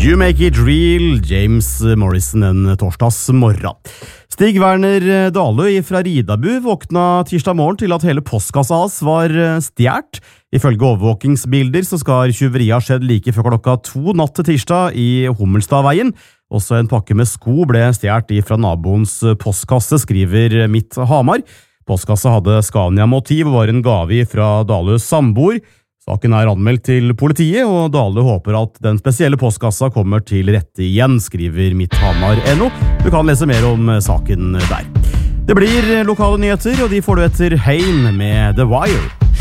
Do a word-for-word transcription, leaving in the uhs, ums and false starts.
You Make It Real, James Morrison en torsdagsmorgen. Stig Werner Dalø fra Ridabu våkna tirsdag morgen til at hele postkassa hans var stjert. Ifølge overvåkingsbilder så skal tjuveriet ha skjedd like før klokka to natt til tirsdag i Hummelstadveien. Også en pakke med sko ble stjert fra naboens postkasse, skriver Mitt Hamar. Postkassa hadde Scania-motiv og var en gave fra Daløs samboer. Saken er anmeldt til politiet, og Dalø håper at den spesielle postkassa kommer til rette igjen, skriver Midthamar punktum no. Du kan lese mer om saken der. Det blir lokale nyheter, og de får du etter Heim med The Wire.